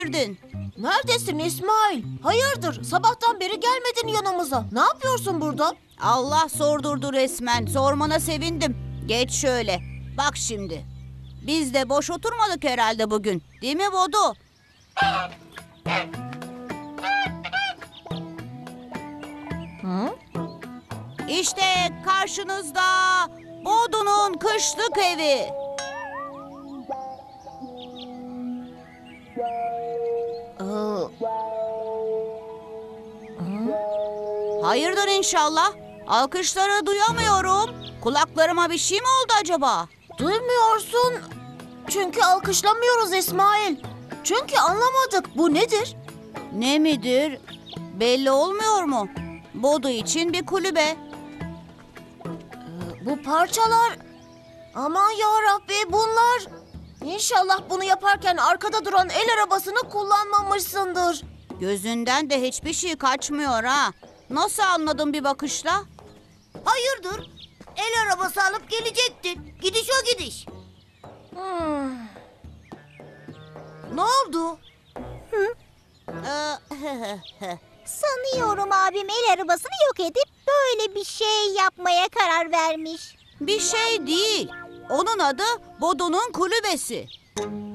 girdin? Neredesin İsmail? Hayırdır? Sabahtan beri gelmedin yanımıza. Ne yapıyorsun burada? Allah sordurdu resmen. Sormana sevindim. Geç şöyle. Bak şimdi. Biz de boş oturmadık herhalde bugün. Değil mi Bodu? Hı? İşte karşınızda Bodu'nun kışlık evi. Hayırdır inşallah? Alkışları duyamıyorum. Kulaklarıma bir şey mi oldu acaba? Duymuyorsun. Çünkü alkışlamıyoruz İsmail. Çünkü anlamadık. Bu nedir? Ne midir? Belli olmuyor mu? Bodu için bir kulübe. Bu parçalar... Aman yarabbi bunlar... İnşallah bunu yaparken arkada duran el arabasını kullanmamışsındır. Gözünden de hiçbir şey kaçmıyor ha. Nasıl anladın bir bakışla? Hayırdır? El arabası alıp gelecektin. Gidiş o gidiş. Ne oldu? Sanıyorum abim el arabasını yok edip böyle bir şey yapmaya karar vermiş. Bir şey değil. Onun adı Bodu'nun kulübesi.